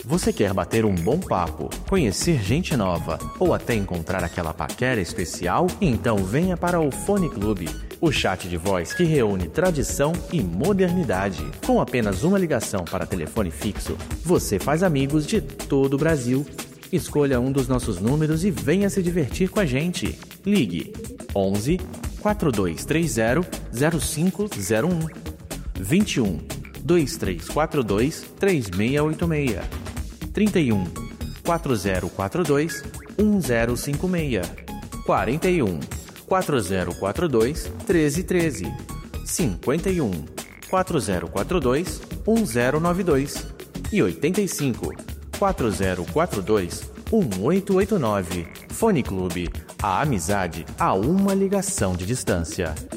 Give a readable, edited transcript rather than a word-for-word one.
Você quer bater um bom papo, conhecer gente nova ou até encontrar aquela paquera especial? Então venha para o Fone Clube, o chat de voz que reúne tradição e modernidade. Com apenas uma ligação para telefone fixo, você faz amigos de todo o Brasil. Escolha um dos nossos números e venha se divertir com a gente. Ligue 11 4230 0501 21 2342 3686 31 4042 1056 41 4042 1313 51 4042 1092 e 85 4042 1889. Fone Clube, a amizade a uma ligação de distância.